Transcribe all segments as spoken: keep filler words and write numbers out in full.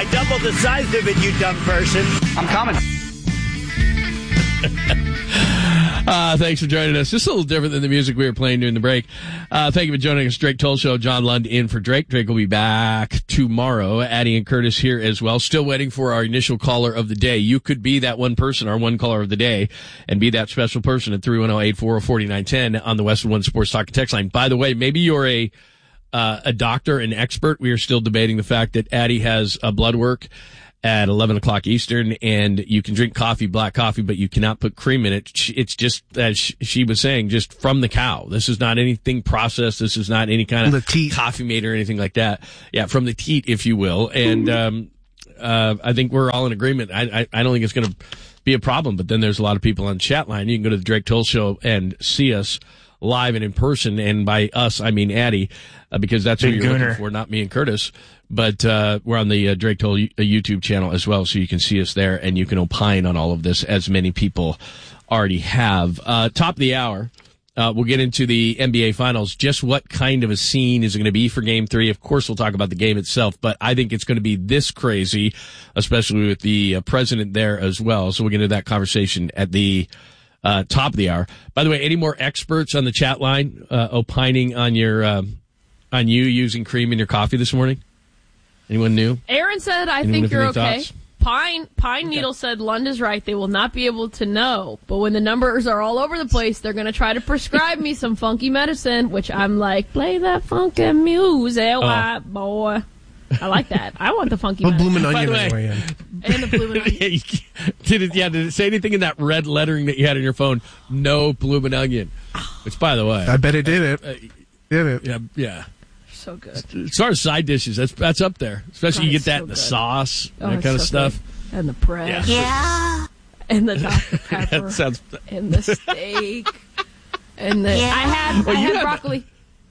I doubled the size of it, you dumb person. I'm coming. Uh, thanks for joining us. Just a little different than the music we were playing during the break. Uh, thank you for joining us. Drake Toll Show. John Lund in for Drake. Drake will be back tomorrow. Addie and Curtis here as well. Still waiting for our initial caller of the day. You could be that one person, our one caller of the day, and be that special person at three one zero, eight four zero, four nine one zero on the Westwood One Sports Talk and Text line. By the way, maybe you're a uh, a doctor, an expert. We are still debating the fact that Addie has a blood work at eleven o'clock Eastern, and you can drink coffee, black coffee, but you cannot put cream in it. It's just, as she was saying, just from the cow. This is not anything processed. This is not any kind of coffee made or anything like that. Yeah, from the teat, if you will. And um uh I think we're all in agreement. I I, I don't think it's going to be a problem, but then there's a lot of people on the chat line. You can go to the Drake Toll Show and see us live and in person, and by us, I mean Addie, uh, because that's Big who you're Gooner. looking for, not me and Curtis. But uh we're on the uh, Drake Toll uh, YouTube channel as well, so you can see us there, and you can opine on all of this, as many people already have. Uh top of the hour, uh we'll get into the N B A Finals. Just what kind of a scene is it going to be for Game three? Of course, we'll talk about the game itself, but I think it's going to be this crazy, especially with the uh, president there as well. So we'll get into that conversation at the uh top of the hour. By the way, any more experts on the chat line uh, opining on your uh, on you using cream in your coffee this morning? Anyone new? Aaron said, I Anyone think with you're any okay. thoughts? Pine Pine Needle said Lund is right. They will not be able to know. But when the numbers are all over the place, they're going to try to prescribe me some funky medicine, which I'm like, play that funky music, Oh. white boy. I like that. I want the funky Put medicine. bloomin' By onion the way- anyway in. And the blue onion. Yeah, you- did it? Yeah, did it say anything in that red lettering that you had on your phone? No bloomin' onion. Which, by the way, I bet it did it. uh, Did it? yeah, yeah. So good. As far as side dishes, that's that's up there. Especially God, you it's get that so in the good. sauce, Oh, that it's kind of so stuff. good. And the bread. Yeah. And the Doctor Pepper. That sounds. And the steak. And the I had, Well, I you had had- broccoli.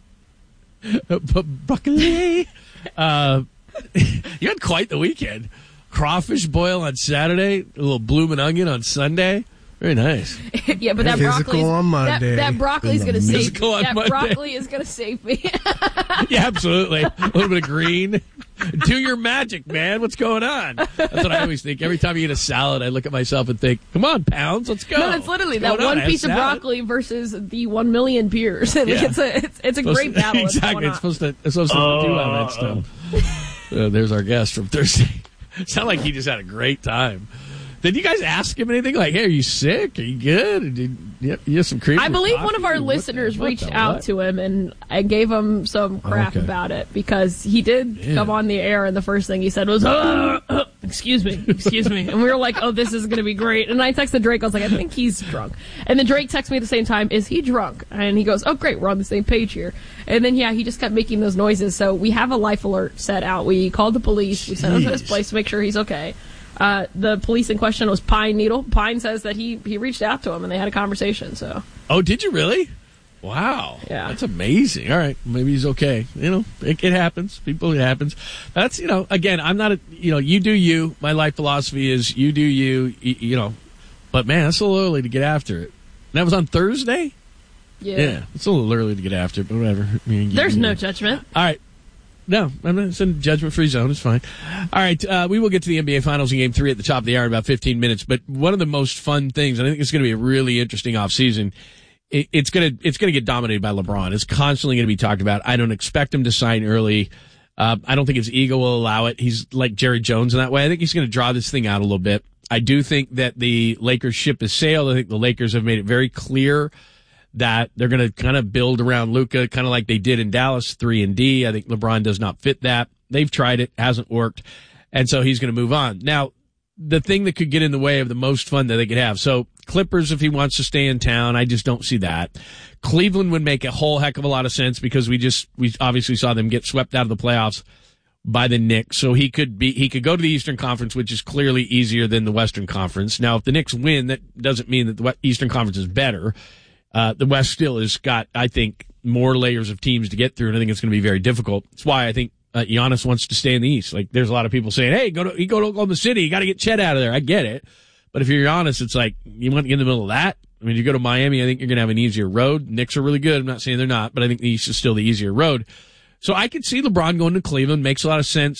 But broccoli. Uh, you had quite the weekend. Crawfish boil on Saturday, a little bloomin' onion on Sunday. Very nice. Yeah, but that Physical broccoli on Monday. that, that broccoli's going to save me. Physical on That Monday. broccoli is going to save me. Yeah, absolutely. A little bit of green. Do your magic, man. What's going on? That's what I always think. Every time you eat a salad, I look at myself and think, come on, pounds, let's go. No, it's literally What's that going on? one I had piece of salad. broccoli versus the one million beers. Like, Yeah. it's a it's, it's a Supposed great to- battle. It's Exactly. going It's on. supposed to, it's supposed to do all that stuff. Uh, there's our guest from Thursday. Sound like he just had a great time. Did you guys ask him anything like, hey, are you sick? Are you good? Did you, you have some cream? I in your believe one of coffee? our What the- listeners what reached the out what? to him, and I gave him some crap Okay. about it because he did Yeah. come on the air, and the first thing he said was, uh, uh, excuse me, excuse me. And we were like, oh, this is going to be great. And I texted Drake. I was like, I think he's drunk. And then Drake texted me at the same time, is he drunk? And he goes, oh, great, we're on the same page here. And then, yeah, he just kept making those noises. So we have a life alert set out. We called the police. We sent him to his Jeez. place to make sure he's okay. Uh, the police in question was Pine Needle. Pine says that he, he reached out to him and they had a conversation. So Oh, did you really? Wow. Yeah. That's amazing. All right. Maybe he's okay. You know, it, it happens. People, it happens. That's, you know, again, I'm not a, you know, you do you. My life philosophy is you do you, you, you know, but man, it's a little early to get after it. And that was on Thursday? yeah, It's a little early to get after it, but whatever. I mean, you- there's you- no judgment. All right. No, I'm not, it's in judgment-free zone. It's fine. All right, uh, we will get to the N B A Finals in Game three at the top of the hour in about fifteen minutes. But one of the most fun things, and I think it's going to be a really interesting offseason, it, it's going to it's going to get dominated by LeBron. It's constantly going to be talked about. I don't expect him to sign early. Uh, I don't think his ego will allow it. He's like Jerry Jones in that way. I think he's going to draw this thing out a little bit. I do think that the Lakers ship has sailed. I think the Lakers have made it very clear that they're going to kind of build around Luka, kind of like they did in Dallas, three and D. I think LeBron does not fit that. They've tried it, hasn't worked, and so he's going to move on. Now, the thing that could get in the way of the most fun that they could have, so Clippers, if he wants to stay in town, I just don't see that. Cleveland would make a whole heck of a lot of sense because we just, we obviously saw them get swept out of the playoffs by the Knicks, so he could be, he could go to the Eastern Conference, which is clearly easier than the Western Conference. Now, if the Knicks win, that doesn't mean that the Eastern Conference is better. Uh, the West still has got, I think, more layers of teams to get through, and I think it's going to be very difficult. That's why I think uh, Giannis wants to stay in the East. Like, there's a lot of people saying, hey, go to, you go to Oklahoma City, you got to get Chet out of there. I get it. But if you're Giannis, it's like, you want to get in the middle of that? I mean, you go to Miami, I think you're going to have an easier road. Knicks are really good. I'm not saying they're not, but I think the East is still the easier road. So I could see LeBron going to Cleveland. Makes a lot of sense.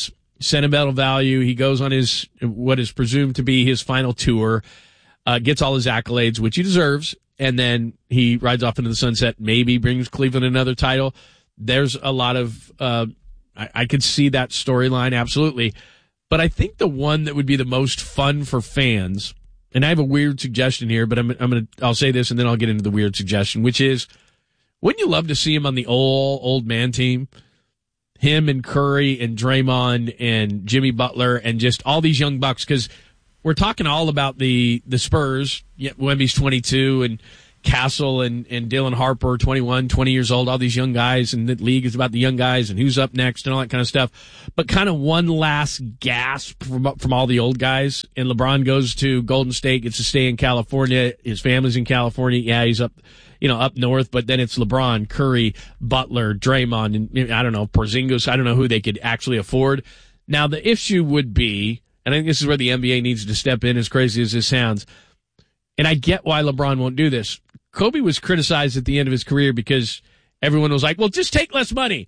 sentimental value. He goes on his what is presumed to be his final tour, uh, gets all his accolades, which he deserves, and then he rides off into the sunset, maybe brings Cleveland another title. There's a lot of, uh, I, I could see that storyline, absolutely. But I think the one that would be the most fun for fans, and I have a weird suggestion here, but I'm, I'm going to, I'll say this and then I'll get into the weird suggestion, which is, wouldn't you love to see him on the old, old man team? Him and Curry and Draymond and Jimmy Butler and just all these young bucks, because we're talking all about the, the Spurs. Yeah, Wemby's twenty-two and Castle and, and Dylan Harper, twenty-one, twenty years old, all these young guys, and the league is about the young guys and who's up next and all that kind of stuff. But kind of one last gasp from, from all the old guys. And LeBron goes to Golden State, gets to stay in California. His family's in California. Yeah, he's up, you know, up north, but then it's LeBron, Curry, Butler, Draymond, and I don't know, Porzingis. I don't know who they could actually afford. Now, the issue would be, and I think this is where the N B A needs to step in, as crazy as this sounds, and I get why LeBron won't do this. Kobe was criticized at the end of his career because everyone was like, well, just take less money.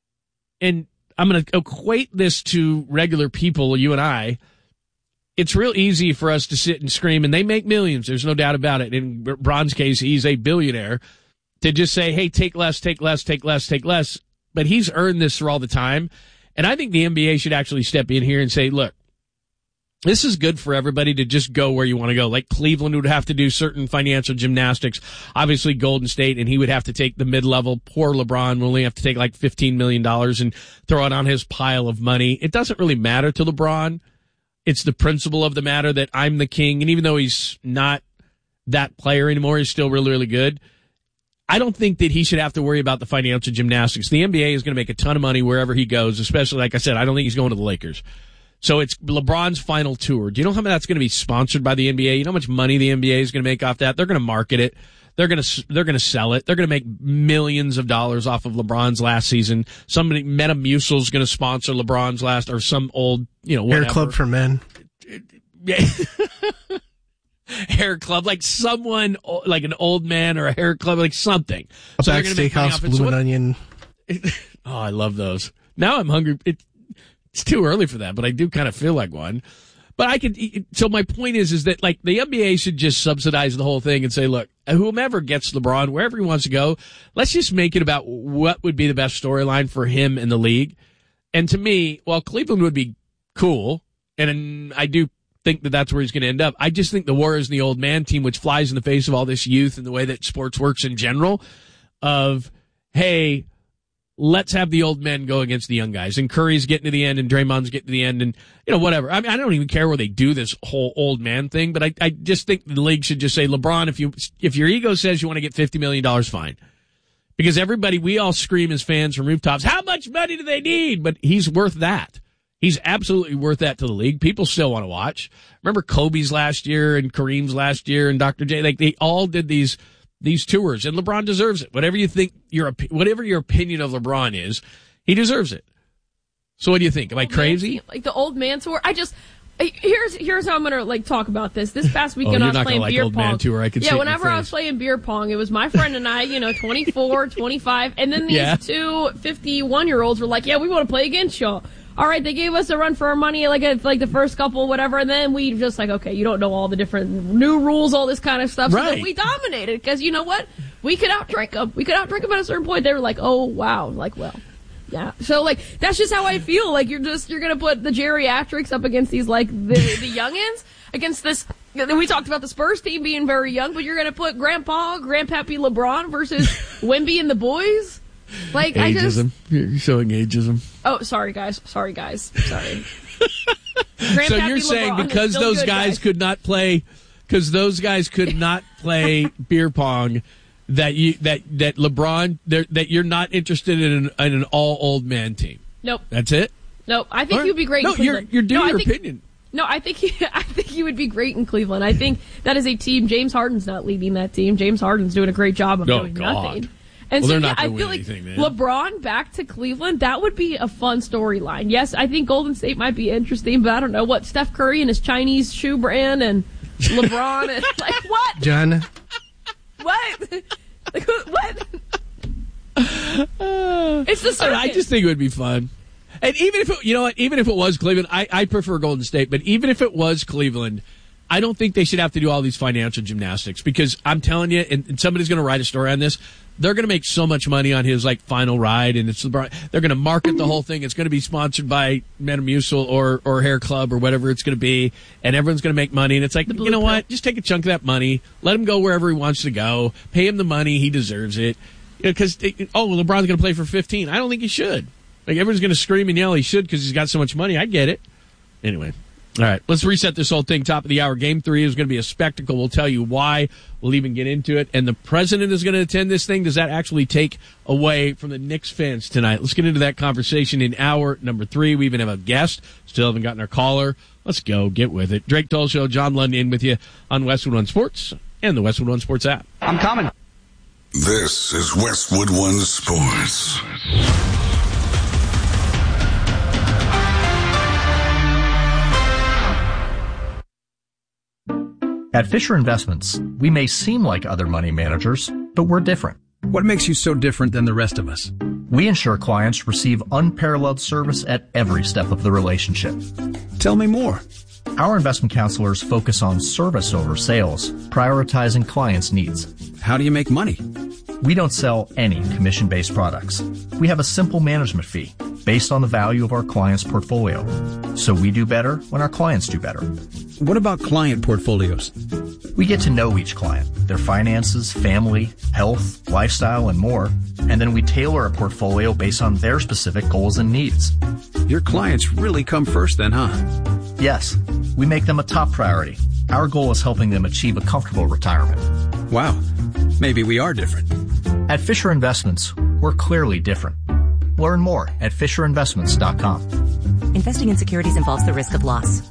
And I'm going to equate this to regular people, you and I. It's real easy for us to sit and scream, and they make millions. There's no doubt about it. In LeBron's case, he's a billionaire. To just say, hey, take less, take less, take less, take less. But he's earned this for all the time. And I think the N B A should actually step in here and say, look, this is good for everybody to just go where you want to go. Like Cleveland would have to do certain financial gymnastics. Obviously Golden State, and he would have to take the mid-level. Poor LeBron will only have to take like fifteen million dollars and throw it on his pile of money. It doesn't really matter to LeBron. It's the principle of the matter that I'm the king. And even though he's not that player anymore, he's still really, really good. I don't think that he should have to worry about the financial gymnastics. The N B A is going to make a ton of money wherever he goes, especially, like I said, I don't think he's going to the Lakers. So it's LeBron's final tour. Do you know how much that's going to be sponsored by the N B A? You know how much money the N B A is going to make off that? They're going to market it. They're going to they're going to sell it. They're going to make millions of dollars off of LeBron's last season. Somebody, Metamucil is going to sponsor LeBron's last, or some old, you know, whatever. Hair Club for Men. Yeah. Hair Club, like someone, like an old man or a hair club, like something. A so back steakhouse, blue and onion. Oh, I love those. Now I'm hungry. It, it's too early for that, but I do kind of feel like one. But I could, so my point is, is that like the N B A should just subsidize the whole thing and say, look, whomever gets LeBron, wherever he wants to go, let's just make it about what would be the best storyline for him in the league. And to me, while Cleveland would be cool, and I do think that that's where he's going to end up, I just think the Warriors and the old man team, which flies in the face of all this youth and the way that sports works in general, of, hey, let's have the old men go against the young guys. And Curry's getting to the end and Draymond's getting to the end and, you know, whatever. I mean, I don't even care where they do this whole old man thing, but I, I just think the league should just say, LeBron, if you, if your ego says you want to get fifty million dollars, fine. Because everybody, we all scream as fans from rooftops, how much money do they need? But he's worth that. He's absolutely worth that to the league. People still want to watch. Remember Kobe's last year and Kareem's last year and Doctor J? Like, they all did these these tours, and LeBron deserves it. Whatever you think your whatever your opinion of LeBron is, he deserves it. So what do you think? Am I crazy? Man, like the old man tour? I just here's here's how I'm gonna like talk about this. This past weekend oh, I was playing like beer old pong. Man tour. I could yeah, see whenever I was playing beer pong, it was my friend and I, you know, twenty-four, twenty-five, and then these yeah. two fifty-one-year-olds were like, "Yeah, we want to play against y'all." All right, they gave us a run for our money, like a, like the first couple, whatever, and then we just like, okay, you don't know all the different new rules, all this kind of stuff. Right. So we dominated because you know what? We could outdrink them. We could outdrink them at a certain point. They were like, oh wow, like well, yeah. So like that's just how I feel. Like you're just you're gonna put the geriatrics up against these like the the youngins against this. We talked about the Spurs team being very young, but you're gonna put Grandpa, Grandpappy LeBron versus Wemby and the boys. Like ageism. I just You're showing ageism. Oh, sorry guys. Sorry guys. Sorry. So you're saying LeBron because those good, guys, guys could not play, because those guys could not play beer pong, that you that that LeBron that you're not interested in an, in an all old man team. Nope. That's it. Nope. I think right. you'd be great. No, in you're you're doing no, your think, opinion. No, I think he, I think he would be great in Cleveland. I think that is a team. James Harden's not leading that team. James Harden's doing a great job of oh, doing God. nothing. And well, so they're yeah, not I gonna feel win like anything, man. LeBron back to Cleveland, that would be a fun storyline. Yes, I think Golden State might be interesting, but I don't know what Steph Curry and his Chinese shoe brand and LeBron and like what? John. What? Like, what? It's the circus. I just think it would be fun. And even if it, you know what, even if it was Cleveland, I, I prefer Golden State, but even if it was Cleveland, I don't think they should have to do all these financial gymnastics, because I'm telling you, and, and somebody's going to write a story on this, they're going to make so much money on his like final ride, and it's they're going to market the whole thing. It's going to be sponsored by Metamucil or or Hair Club or whatever it's going to be, and everyone's going to make money. And it's like, you know what? Just take a chunk of that money, let him go wherever he wants to go, pay him the money, he deserves it. Because you know, oh, well, LeBron's going to play for fifteen. I don't think he should. Like everyone's going to scream and yell he should because he's got so much money. I get it. Anyway. All right, let's reset this whole thing. Top of the hour, game three is going to be a spectacle. We'll tell you why. We'll even get into it. And the president is going to attend this thing. Does that actually take away from the Knicks fans tonight? Let's get into that conversation in hour number three. We even have a guest. Still haven't gotten our caller. Let's go. Get with it. Drake Toll Show, John London with you on Westwood One Sports and the Westwood One Sports app. I'm coming. This is Westwood One Sports. At Fisher Investments, we may seem like other money managers, but we're different. What makes you so different than the rest of us? We ensure clients receive unparalleled service at every step of the relationship. Tell me more. Our investment counselors focus on service over sales, prioritizing clients' needs. How do you make money? We don't sell any commission-based products. We have a simple management fee based on the value of our client's portfolio. So we do better when our clients do better. What about client portfolios? We get to know each client, their finances, family, health, lifestyle, and more, and then we tailor a portfolio based on their specific goals and needs. Your clients really come first then, huh? Yes, we make them a top priority. Our goal is helping them achieve a comfortable retirement. Wow, maybe we are different. At Fisher Investments, we're clearly different. Learn more at fisher investments dot com. Investing in securities involves the risk of loss.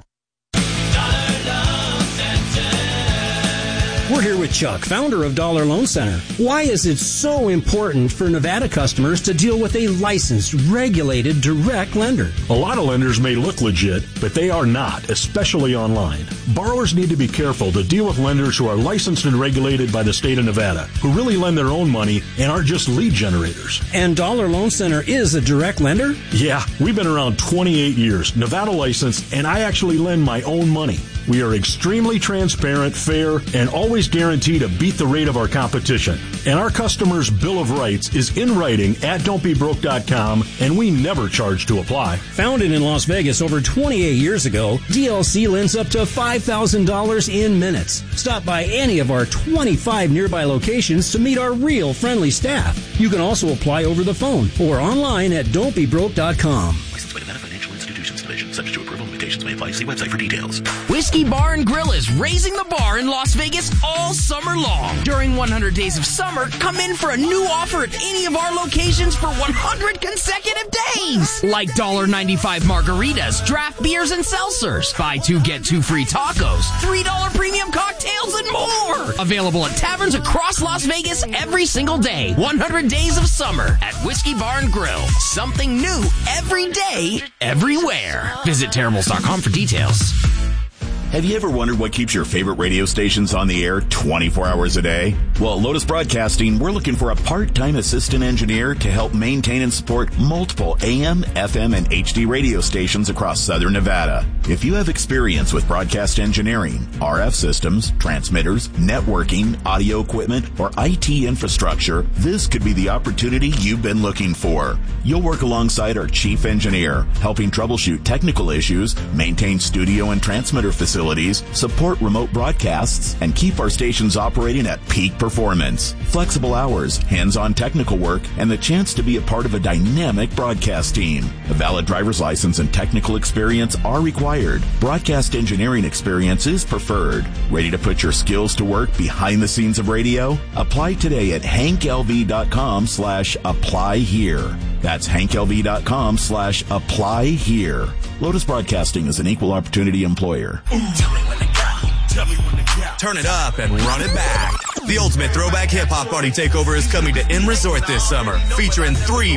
We're here with Chuck, founder of Dollar Loan Center. Why is it so important for Nevada customers to deal with a licensed, regulated, direct lender? A lot of lenders may look legit, but they are not, especially online. Borrowers need to be careful to deal with lenders who are licensed and regulated by the state of Nevada, who really lend their own money and aren't just lead generators. And Dollar Loan Center is a direct lender? Yeah, we've been around twenty-eight years, Nevada licensed, and I actually lend my own money. We are extremely transparent, fair, and always guarantee to beat the rate of our competition. And our customers' Bill of Rights is in writing at don't be broke dot com, and we never charge to apply. Founded in Las Vegas over twenty-eight years ago, D L C lends up to five thousand dollars in minutes. Stop by any of our twenty-five nearby locations to meet our real friendly staff. You can also apply over the phone or online at don't be broke dot com. Licensed by Nevada Financial Institutions Division. Subject to approval. Limitations may apply. See website for details. Whiskey Bar and Grill is raising the bar in Las Vegas all summer long. During one hundred days of summer, come in for a new offer at any of our locations for one hundred consecutive days. Like one dollar ninety-five margaritas, draft beers, and seltzers. Buy two, get two free tacos, three dollar premium cocktails, and more. Available at taverns across Las Vegas every single day. one hundred days of summer at Whiskey Bar and Grill. Something new every day, everywhere. Visit terribles dot com for details. Have you ever wondered what keeps your favorite radio stations on the air twenty-four hours a day? Well, at Lotus Broadcasting, we're looking for a part-time assistant engineer to help maintain and support multiple A M, F M, and H D radio stations across Southern Nevada. If you have experience with broadcast engineering, R F systems, transmitters, networking, audio equipment, or I T infrastructure, this could be the opportunity you've been looking for. You'll work alongside our chief engineer, helping troubleshoot technical issues, maintain studio and transmitter facilities, support remote broadcasts, and keep our stations operating at peak performance. Flexible hours, hands-on technical work, and the chance to be a part of a dynamic broadcast team. A valid driver's license and technical experience are required. Broadcast engineering experience is preferred. Ready to put your skills to work behind the scenes of radio? Apply today at hank l v dot com slash apply here. That's hank l v dot com slash apply here. Lotus Broadcasting is an equal opportunity employer. Tell me when to go. Tell me when to go. Turn it up and run it back. The ultimate throwback hip-hop party takeover is coming to Inn Resort this summer, featuring three